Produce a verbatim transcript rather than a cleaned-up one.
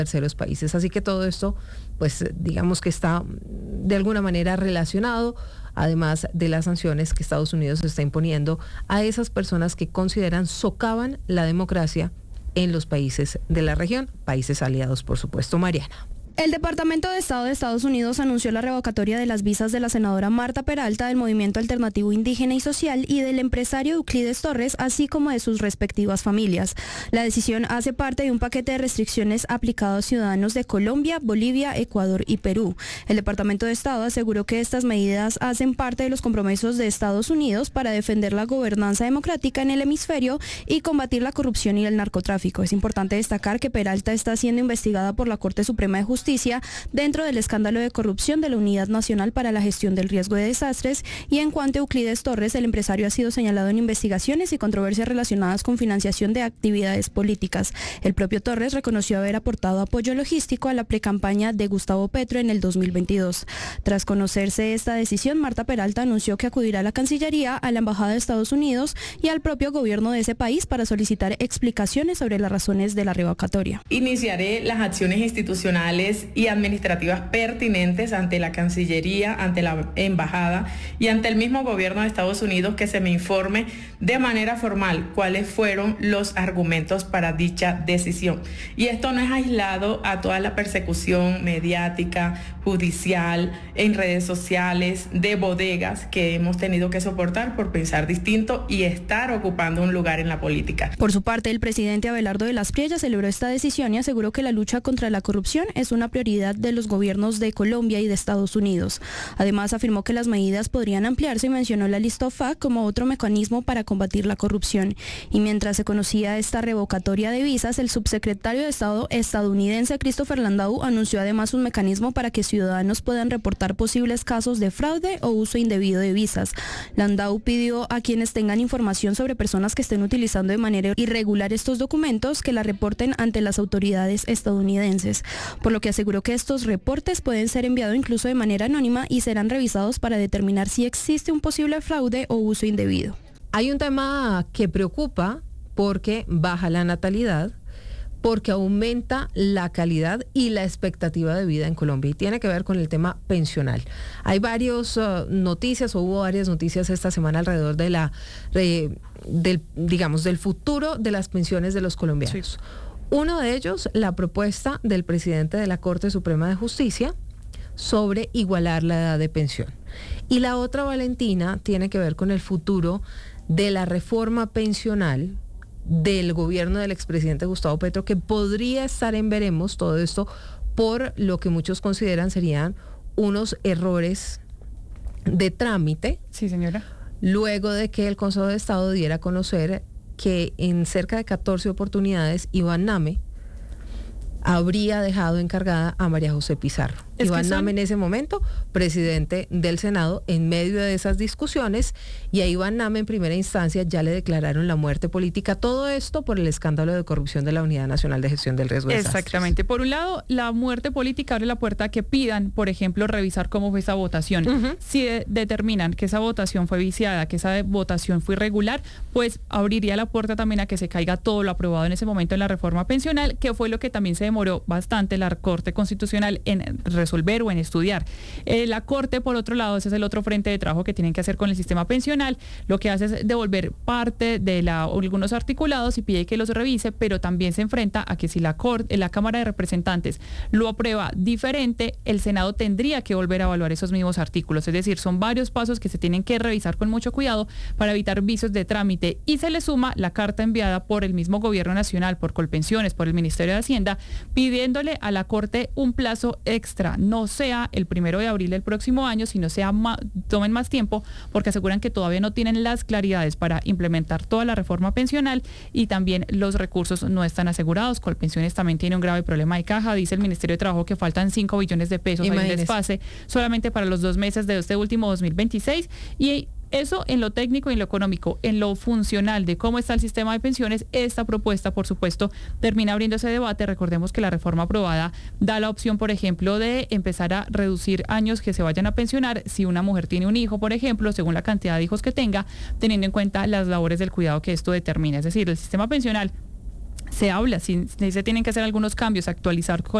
terceros países. Así que todo esto, pues digamos que está de alguna manera relacionado, además de las sanciones que Estados Unidos está imponiendo a esas personas que consideran socavan la democracia en los países de la región, países aliados, por supuesto. Mariana. El Departamento de Estado de Estados Unidos anunció la revocatoria de las visas de la senadora Marta Peralta, del Movimiento Alternativo Indígena y Social, y del empresario Euclides Torres, así como de sus respectivas familias. La decisión hace parte de un paquete de restricciones aplicado a ciudadanos de Colombia, Bolivia, Ecuador y Perú. El Departamento de Estado aseguró que estas medidas hacen parte de los compromisos de Estados Unidos para defender la gobernanza democrática en el hemisferio y combatir la corrupción y el narcotráfico. Es importante destacar que Peralta está siendo investigada por la Corte Suprema de Justicia dentro del escándalo de corrupción de la Unidad Nacional para la Gestión del Riesgo de Desastres, y en cuanto a Euclides Torres, el empresario ha sido señalado en investigaciones y controversias relacionadas con financiación de actividades políticas. El propio Torres reconoció haber aportado apoyo logístico a la precampaña de Gustavo Petro en el dos mil veintidós. Tras conocerse esta decisión, Marta Peralta anunció que acudirá a la Cancillería, a la Embajada de Estados Unidos y al propio gobierno de ese país para solicitar explicaciones sobre las razones de la revocatoria. Iniciaré las acciones institucionales y administrativas pertinentes ante la Cancillería, ante la Embajada y ante el mismo gobierno de Estados Unidos, que se me informe de manera formal cuáles fueron los argumentos para dicha decisión. Y esto no es aislado a toda la persecución mediática, judicial, en redes sociales, de bodegas que hemos tenido que soportar por pensar distinto y estar ocupando un lugar en la política. Por su parte, el presidente Abelardo de las Priellas celebró esta decisión y aseguró que la lucha contra la corrupción es una prioridad de los gobiernos de Colombia y de Estados Unidos. Además, afirmó que las medidas podrían ampliarse y mencionó la lista O F A C como otro mecanismo para combatir la corrupción. Y mientras se conocía esta revocatoria de visas, el subsecretario de Estado estadounidense Christopher Landau anunció además un mecanismo para que ciudadanos puedan reportar posibles casos de fraude o uso indebido de visas. Landau pidió a quienes tengan información sobre personas que estén utilizando de manera irregular estos documentos que la reporten ante las autoridades estadounidenses, por lo que aseguró que estos reportes pueden ser enviados incluso de manera anónima y serán revisados para determinar si existe un posible fraude o uso indebido. Hay un tema que preocupa porque baja la natalidad, porque aumenta la calidad y la expectativa de vida en Colombia, y tiene que ver con el tema pensional. Hay varias uh, noticias, o hubo varias noticias esta semana alrededor de la, eh, del, digamos, del futuro de las pensiones de los colombianos. Sí. Uno de ellos, la propuesta del presidente de la Corte Suprema de Justicia sobre igualar la edad de pensión. Y la otra, Valentina, tiene que ver con el futuro de la reforma pensional del gobierno del expresidente Gustavo Petro, que podría estar en veremos, todo esto por lo que muchos consideran serían unos errores de trámite. Sí, señora. Luego de que el Consejo de Estado diera a conocer que en cerca de catorce oportunidades Iván Name habría dejado encargada a María José Pizarro. Es Iván son... Name en ese momento, presidente del Senado, en medio de esas discusiones, y a Iván Name en primera instancia ya le declararon la muerte política. Todo esto por el escándalo de corrupción de la Unidad Nacional de Gestión del Riesgo de Desastres. Exactamente. Por un lado, la muerte política abre la puerta a que pidan, por ejemplo, revisar cómo fue esa votación. Uh-huh. Si de- determinan que esa votación fue viciada, que esa votación fue irregular, pues abriría la puerta también a que se caiga todo lo aprobado en ese momento en la reforma pensional, que fue lo que también se demoró bastante la Corte Constitucional en resolver o en estudiar. Eh, la Corte, por otro lado, ese es el otro frente de trabajo que tienen que hacer con el sistema pensional. Lo que hace es devolver parte de la, algunos articulados y pide que los revise, pero también se enfrenta a que si la Corte, la Cámara de Representantes lo aprueba diferente, el Senado tendría que volver a evaluar esos mismos artículos. Es decir, son varios pasos que se tienen que revisar con mucho cuidado para evitar vicios de trámite, y se le suma la carta enviada por el mismo Gobierno Nacional, por Colpensiones, por el Ministerio de Hacienda, pidiéndole a la Corte un plazo extra, no sea el primero de abril del próximo año, sino sea más, tomen más tiempo, porque aseguran que todavía no tienen las claridades para implementar toda la reforma pensional, y también los recursos no están asegurados. Colpensiones también tiene un grave problema de caja. Dice el Ministerio de Trabajo que faltan cinco billones de pesos, hay un desfase solamente para los dos meses de este último dos mil veintiséis, y eso en lo técnico y en lo económico. En lo funcional de cómo está el sistema de pensiones, esta propuesta, por supuesto, termina abriendo ese debate. Recordemos que la reforma aprobada da la opción, por ejemplo, de empezar a reducir años que se vayan a pensionar si una mujer tiene un hijo, por ejemplo, según la cantidad de hijos que tenga, teniendo en cuenta las labores del cuidado que esto determina. Es decir, el sistema pensional se habla, si, si se tienen que hacer algunos cambios, actualizar